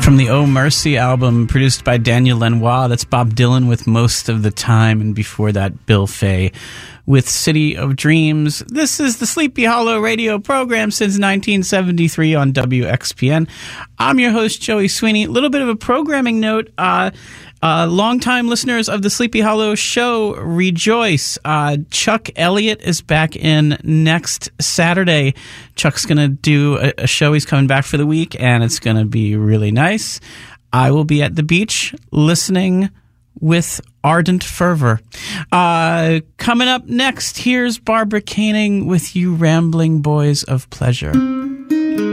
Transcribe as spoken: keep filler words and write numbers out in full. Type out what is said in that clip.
From the Oh Mercy album, produced by Daniel Lanois, that's Bob Dylan with Most of the Time, and before that, Bill Fay with City of Dreams. This is the Sleepy Hollow radio program since nineteen seventy-three on W X P N. I'm your host, Joey Sweeney. A little bit of a programming note. Uh, uh, longtime listeners of the Sleepy Hollow show, rejoice. Uh, Chuck Elliott is back in next Saturday. Chuck's going to do a, a show. He's coming back for the week, and it's going to be really nice. I will be at the beach listening with ardent fervor. Uh, coming up next, here's Barbara Koenig with You Rambling Boys of Pleasure.